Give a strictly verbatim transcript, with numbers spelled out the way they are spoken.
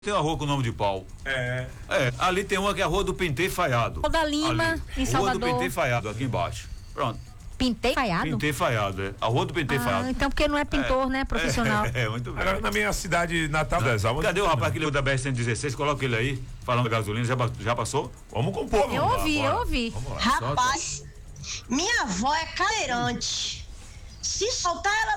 Tem uma rua com o nome de pau. É. É, ali tem uma que é a Rua do Pentei Faiado. Rua da Lima, ali. em Salvador. Rua do Pentei Faiado, aqui embaixo. Pronto. Pentei Faiado? Pentei Faiado, é. A Rua do Pentei ah, Faiado. Então porque não é pintor, é, né, profissional. É, é, muito bem. Agora na minha cidade natal das Almas. Cadê o rapaz que leu da B R cento e dezesseis? Coloca ele aí, falando de gasolina, já, já passou? Vamos compor. Eu ouvi, eu ouvi. Rapaz, minha avó é cadeirante. Se soltar ela